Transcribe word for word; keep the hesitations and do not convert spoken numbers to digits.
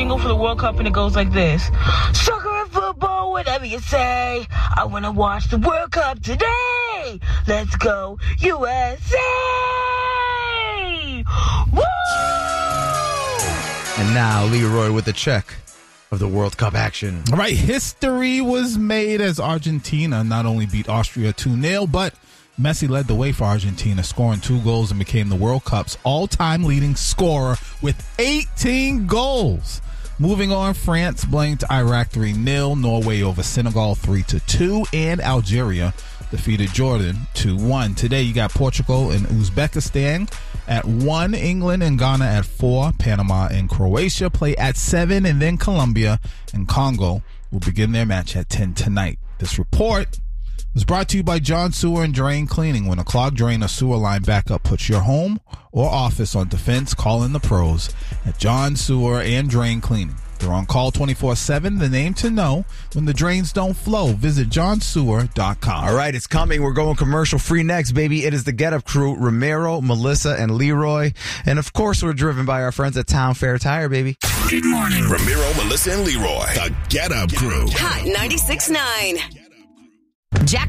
jingle for the World Cup, and it goes like this. Soccer and football, whatever you say. I want to watch the World Cup today. Let's go, U S A! Woo! And now Leroy with the check of the World Cup action. All right, history was made as Argentina not only beat Austria two nil, but Messi led the way for Argentina, scoring two goals and became the World Cup's all-time leading scorer with eighteen goals. Moving on, France blanked Iraq three nil, Norway over Senegal three to two, and Algeria defeated Jordan two one. Today you got Portugal and Uzbekistan at one, England and Ghana at four, Panama and Croatia play at seven, and then Colombia and Congo will begin their match at ten tonight. This report was brought to you by John Sewer and Drain Cleaning. When a clogged drain or sewer line backup puts your home or office on defense, call in the pros at John Sewer and Drain Cleaning. They're on call twenty-four seven, the name to know when the drains don't flow. Visit john sewer dot com. All right, it's coming. We're going commercial free next, baby. It is the Get Up Crew, Ramiro, Melissa, and Leroy. And, of course, we're driven by our friends at Town Fair Tire, baby. Good morning. Ramiro, Melissa, and Leroy. The Get Up Crew. Hot ninety-six point nine.